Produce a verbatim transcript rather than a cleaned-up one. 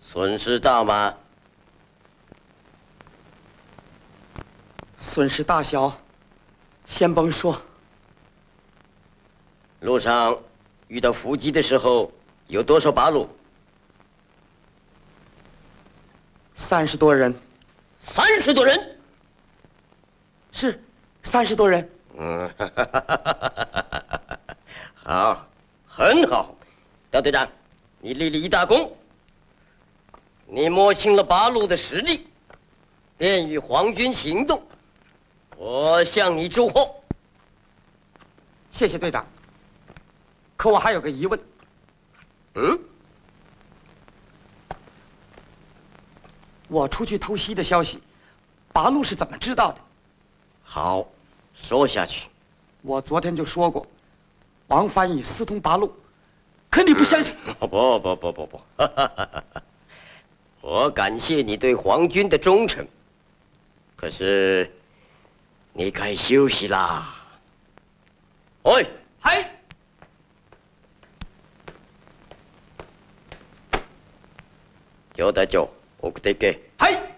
损失大吗？ 损失大小，先甭说。 路上遇到伏击的时候，有多少八路？ 三十多人。 三十多人？ 是，三十多人。 嗯，好，很好。大队长，你立了一大功。你摸清了八路的实力，便与皇军行动。我向你祝贺。 谢谢队长。可我还有个疑问。 嗯？ 我出去偷袭的消息，八路是怎么知道的？ 好，说下去。 我昨天就说过，王翻译私通八路，可你不相信？ 嗯、不不不不不，我感谢你对皇军的忠诚，可是你该休息啦。喂， 嗨。 教大長、送っていけ。 はい。